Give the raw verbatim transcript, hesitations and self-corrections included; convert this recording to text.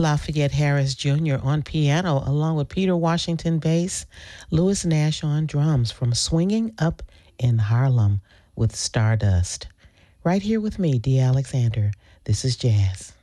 Lafayette Harris Junior on piano, along with Peter Washington bass, Louis Nash on drums from Swinging Up in Harlem with Stardust. Right here with me, Dee Alexander. This is Jazz.